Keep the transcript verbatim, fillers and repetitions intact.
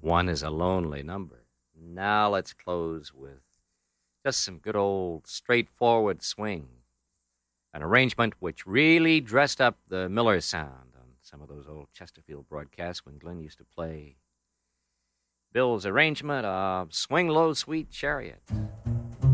One is a lonely number. Now let's close with just some good old straightforward swing. An arrangement which really dressed up the Miller sound on some of those old Chesterfield broadcasts when Glenn used to play Bill's arrangement of Swing Low, Sweet Chariot.